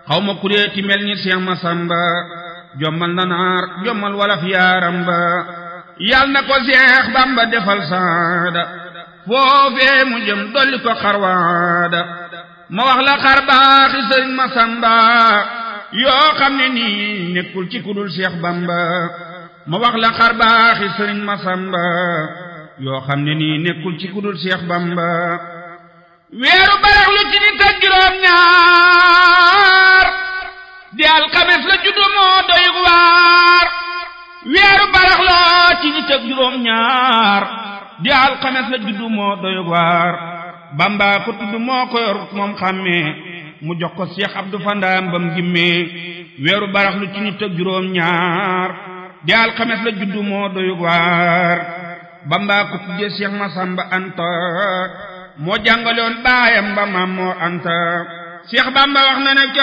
xawma kuréeti mel ni Seex Masamba jommal na naar jommal walaf yaaram ba yal na ko Seex Bamba defal saada foofee mu jëm dolli ko xarwaada ma wax la xar baaxi Sëriñ Masamba yoo xam ne nii nekkul ci kudul Seex Bamba ma wax la xar baaxi Sëriñ Masamba yoo xam ne nii nekkul ci kudul Seex Bamba weeru baraxlu ci nit ak juróom ñaar di alxames la juddu moo doy waar weeru baraxlu ci nit ak juróom ñaar di alxames la juddu moo doy waar Bamba ko tudd moo ko yor moom xàmmee mu jox ko Seex Abdu Fandaam bam gimmee weeru baraxlu ci nit ak juróom ñaar di alxames la juddu moo doy waar Bamba ko tuddee Seex Masamba Anta moo jàngaloon baayam ba Maam Moor Anta Seex Bamba wax na ne